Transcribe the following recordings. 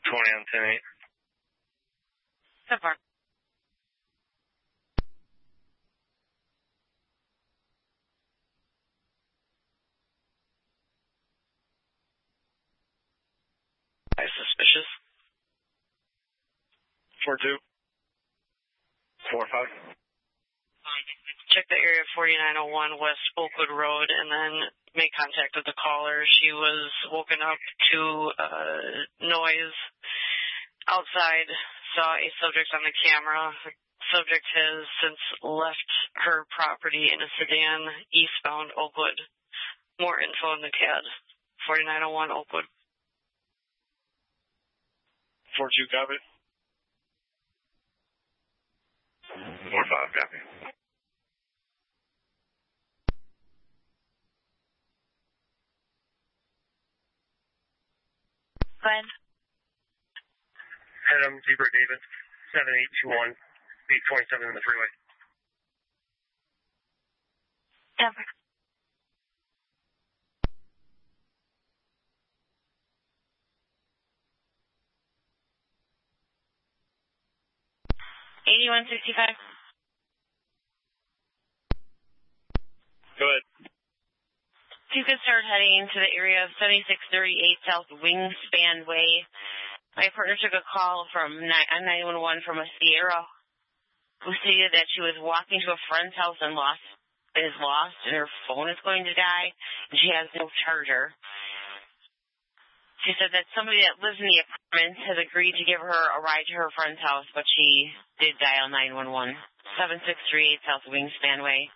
20 on 10-8. So far. Suspicious. 4-2. 4-5. Check the area 4901 West Oakwood Road and then make contact with the caller. She was woken up to noise outside, saw a subject on the camera. The subject has since left her property in a sedan eastbound Oakwood. More info in the CAD. 4901 Oakwood. 4-2 copy. 4-5 copy. Go ahead. Adam, Zebra David, 7821, 827 in the freeway. Denver. $81.65. Go ahead. If you could start heading to the area of 7638 South Wingspan Way. My partner took a call from 911 from a Sierra who stated that she was walking to a friend's house and is lost and her phone is going to die and she has no charger. She said that somebody that lives in the apartment has agreed to give her a ride to her friend's house, but she did dial 911. 7638 South Wingspan Way.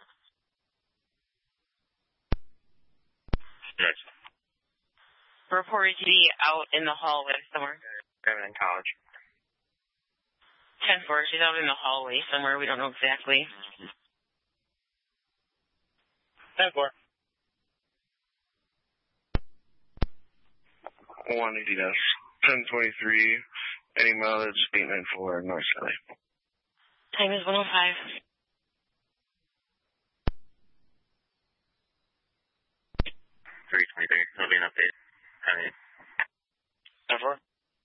Yes. Reported to be out in the hallway somewhere. I'm in college. 10-4, she's out in the hallway somewhere. We don't know exactly. 10-4. 180 dash. 1023. Any mileage, 894 North Sally. Time is 1:05. 323. There'll be an update. 10-4.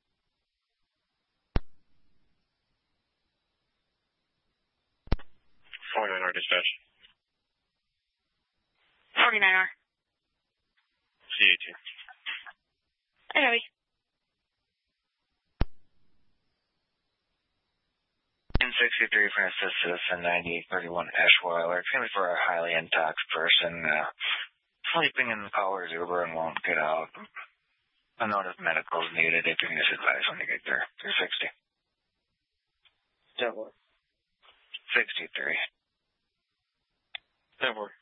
49R dispatch. 49R. C18. Hey, Abby. 1063 Francis Citizen 9831 Ashweiler. It's going to be for a highly intoxicated person sleeping in the caller's Uber and won't get out. A note of medical is needed if you can just advise when you get there. 260. 10-4. 63. 10-4.